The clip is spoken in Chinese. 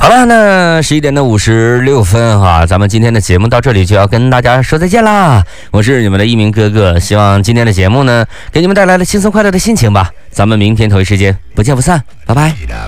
好了，那11:56哈，咱们今天的节目到这里就要跟大家说再见啦。我是你们的一鸣哥哥，希望今天的节目呢给你们带来了轻松快乐的心情吧。咱们明天同一时间不见不散，拜拜。